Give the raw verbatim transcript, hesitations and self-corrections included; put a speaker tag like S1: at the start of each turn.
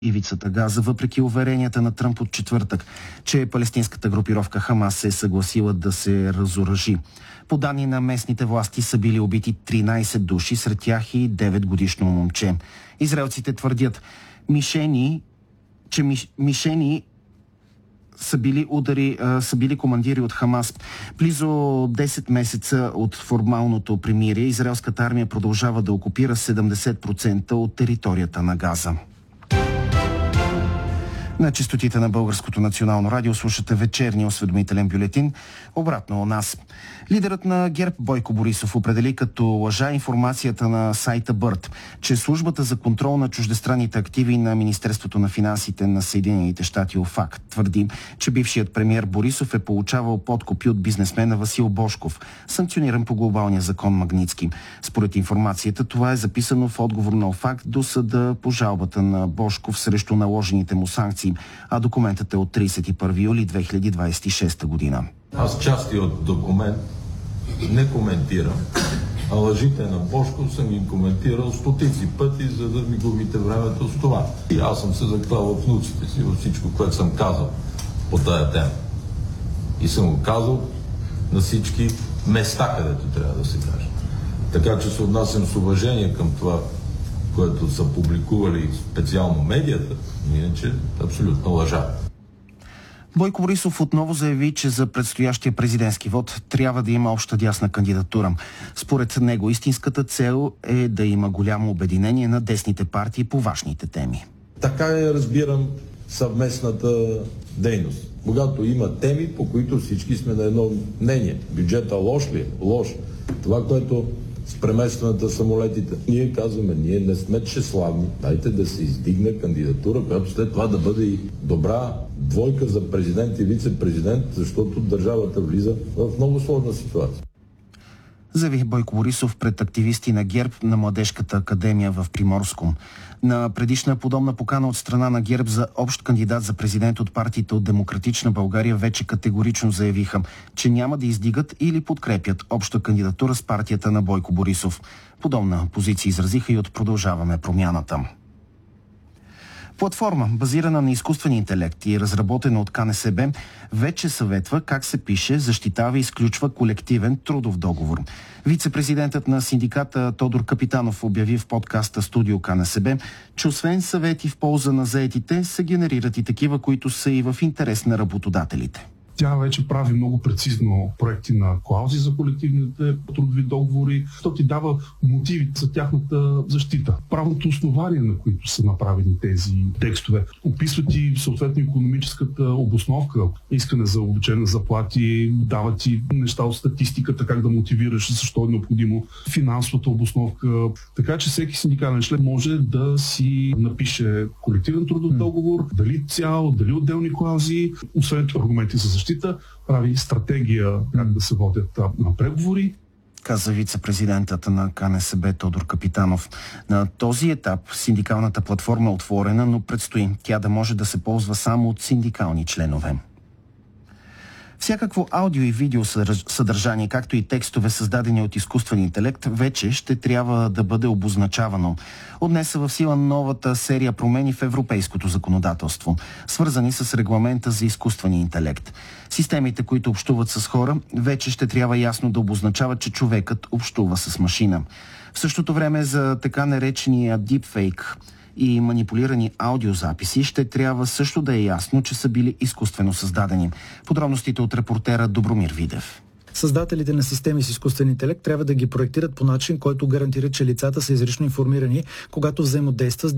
S1: ивицата Газа, въпреки уверенията на Тръмп от четвъртък, че палестинската групировка Хамас се е съгласила да се разоръжи. По данни на местните власти са били убити тринайсет души, сред тях и девет годишно момче. Израелците твърдят, мишени, че миш, мишени са били удари, а, са били командири от Хамас. Близо десет месеца от формалното примирие, израелската армия продължава да окупира седемдесет процента от територията на Газа. На честотите на Българското национално радио слушате вечерния осведомителен бюлетин. Обратно у нас. Лидерът на ГЕРБ Бойко Борисов определи като лъжа информацията на сайта Бърд, че службата за контрол на чуждестранните активи на Министерството на финансите на Съединените щати ОФАК твърди, че бившият премиер Борисов е получавал подкупи от бизнесмена Васил Божков, санкциониран по глобалния закон Магнитски. Според информацията, това е записано в отговор на ОФАК до съда по жалбата на Божков срещу наложените му санкции, а документът е от тридесет и първи юли две хиляди двадесет и шеста година.
S2: Аз части от документ не коментирам, а лъжите на Божков съм им коментирал стотици пъти, за да ми губите времето с това. И аз съм се заклал в внуците си във всичко, което съм казал по тая тема. И съм го казал на всички места, където трябва да се каже. Така че се отнасям с уважение към това, което са публикували специално медията, иначе абсолютно лъжа.
S1: Бойко Борисов отново заяви, че за предстоящия президентски вод трябва да има обща дясна кандидатура. Според него истинската цел е да има голямо обединение на десните партии по важните теми.
S2: Така я разбирам съвместната дейност. Когато има теми, по които всички сме на едно мнение. Бюджета лош ли е? Лош. Това, което с преместването на самолетите. Ние казваме, ние не сме тщеславни. Дайте да се издигне кандидатура, която след това да бъде и добра двойка за президент и вице-президент, защото държавата влиза в много сложна ситуация.
S1: Заяви Бойко Борисов пред активисти на ГЕРБ на Младежката академия в Приморско. На предишна подобна покана от страна на ГЕРБ за общ кандидат за президент от партиите от Демократична България вече категорично заявиха, че няма да издигат или подкрепят обща кандидатура с партията на Бойко Борисов. Подобна позиция изразиха и от Продължаваме промяната. Платформа, базирана на изкуствен интелект и разработена от КНСБ, вече съветва как се пише, защитава и изключва колективен трудов договор. Вице-президентът на синдиката Тодор Капитанов обяви в подкаста Студио КНСБ, че освен съвети в полза на заетите, се генерират и такива, които са и в интерес на работодателите.
S3: Тя вече прави много прецизно проекти на клаузи за колективните трудови договори. То ти дава мотиви за тяхната защита. Правното основание, на които са направени тези текстове, описват и съответно икономическата обосновка. Искане за увеличение на заплати, дават ти неща от статистиката, как да мотивираш, защо е необходимо, финансовата обосновка. Така че всеки синдикален член може да си напише колективен трудов договор, дали цял, дали отделни клаузи, освен аргументи за защита, прави стратегия как да се водят на преговори.
S1: Каза вице-президентът на КНСБ Тодор Капитанов. На този етап синдикалната платформа е отворена, но предстои тя да може да се ползва само от синдикални членове. Всякакво аудио и видео съдържание, както и текстове, създадени от изкуствен интелект, вече ще трябва да бъде обозначавано. От днес са в сила новата серия промени в европейското законодателство, свързани с регламента за изкуствения интелект. Системите, които общуват с хора, вече ще трябва ясно да обозначават, че човекът общува с машина. В същото време за така наречения deepfake и манипулирани аудиозаписи ще трябва също да е ясно, че са били изкуствено създадени. Подробностите от репортера Добромир Видев.
S4: Създателите на системи с изкуствен интелект трябва да ги проектират по начин, който гарантира, че лицата са изрично информирани, когато взаимодействат с